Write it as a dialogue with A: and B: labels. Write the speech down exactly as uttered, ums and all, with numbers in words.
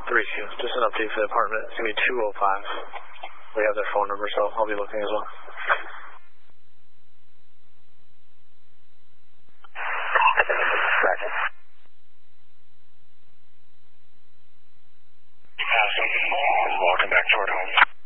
A: three Q. Just an update for the apartment. It's going to be two oh five. We have their phone number, so I'll be looking as well.
B: Roger. Passing. Walking back toward home.